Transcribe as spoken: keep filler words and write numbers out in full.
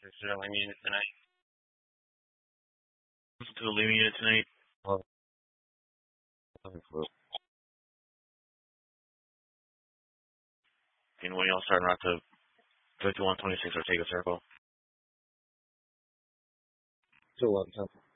To the Lima unit tonight. To the Lima unit tonight. Well, and when y'all starting out to fifty-one twenty-six Ortega Circle. two one ten.